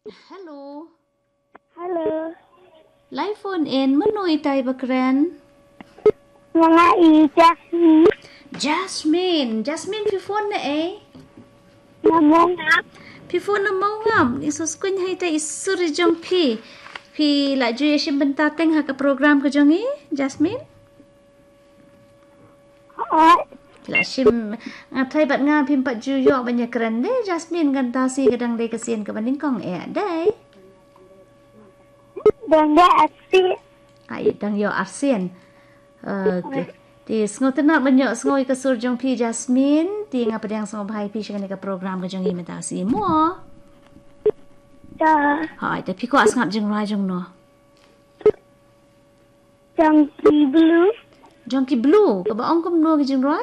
Hello. Halo, Live phone in manoy tay bakren. mga Jasmine, Jasmine pi phone na eh. namong Pi phone na mawam. Isos kun hay tay isuri jong pi. Pi la juye shim bentateng ha ka program ka jong Jasmine. at La shim tay bat nga pim pat juyo banya keren de Jasmine ganta si kadang de kasian ka banding kong day. danda asli Ay dang yo arsian. Okay. Ti sngo tenak banyak sngo ka sur jong pi Jasmine. Ti nga padang sngo bhai pi shkan ka program ka jong meta si mo. sa Hai, tapi ko asngap jeng rai jeng no. Junkie Blue, Jong ki blue, ka ba ong kum no jeng rai?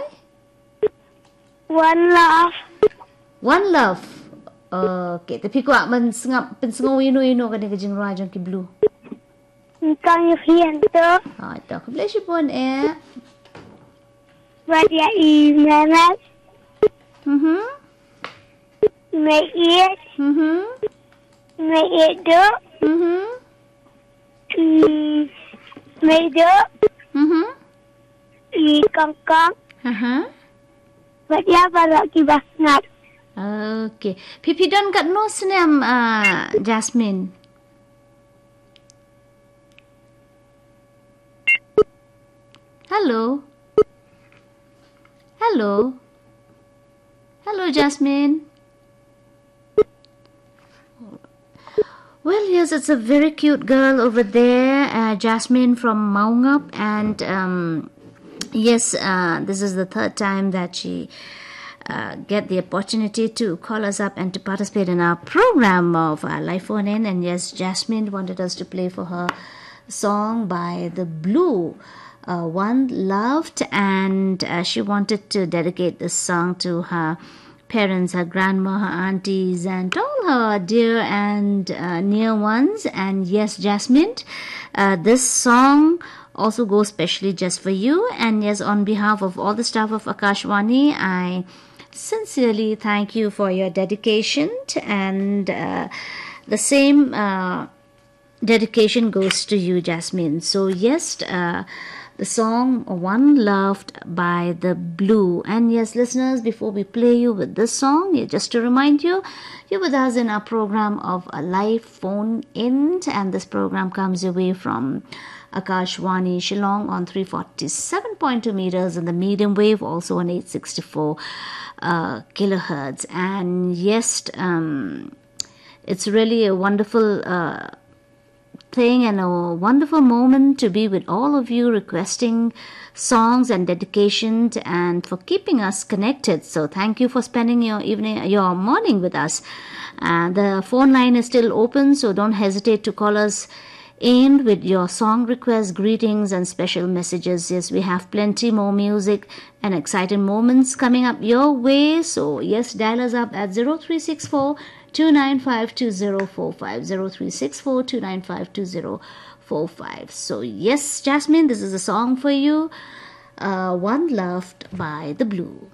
One Love, One love. Okay, tapi ko man sngap pen sngo ino ka ni jeng rai jong ki blue. Kang Yufianto, Hai, ta ko bless you pon Radia Memes, Mhm. Meit, Mhm. Meido, Mhm. Meido, Mhm. Kangkang, Aha. Radia Balak Kibasnat, Okay. Pipi don kat no senam Jasmine. Hello. Hello. Hello, Jasmine. Well, yes, it's a very cute girl over there, Jasmine from Maungap, and yes, this is the third time that she get the opportunity to call us up and to participate in our program of Life Phone In. And yes, Jasmine wanted us to play for her song by The Blue, One Loved, and she wanted to dedicate this song to her parents, her grandma, her aunties, and all her dear and near ones. And yes, Jasmine, this song also goes specially just for you. And yes, on behalf of all the staff of Akashwani, I sincerely thank you for your dedication, and the same dedication goes to you, Jasmine. So yes, the song One Loved by The Blue. And yes, listeners, before we play you with this song, just to remind you, you're with us in our program of a live phone in, and this program comes your way from Akashwani Shillong on 347.2 meters in the medium wave, also on 864 kilohertz. And yes, it's really a wonderful thing and a wonderful moment to be with all of you requesting songs and dedications and for keeping us connected. So thank you for spending your morning with us. The phone line is still open, so don't hesitate to call us in with your song requests, greetings, and special messages. Yes, we have plenty more music and exciting moments coming up your way. So yes, dial us up at 0364 295 2045, 0364 295 2045. So yes, Jasmine, this is a song for you, One Loved by The Blue.